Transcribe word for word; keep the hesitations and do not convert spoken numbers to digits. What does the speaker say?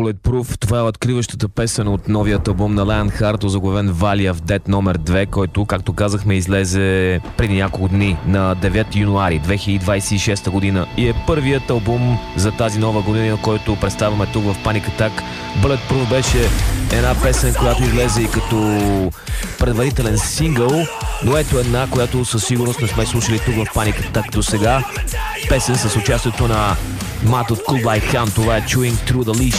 Bulletproof. Това е откриващата песен от новият албум на Lionheart, озаглавен Valley of Death номер две, който, както казахме, излезе преди няколко дни на девети януари две хиляди двадесет и шеста година и е първият албум за тази нова година, който представяме тук в Panic Attack. Bulletproof беше една песен, която излезе и като предварителен сингъл, но ето една, която със сигурност не сме слушали тук в Panic Attack до сега. Песен с участието на Matt от Kublai Khan. Това е Chewing Through the Leash.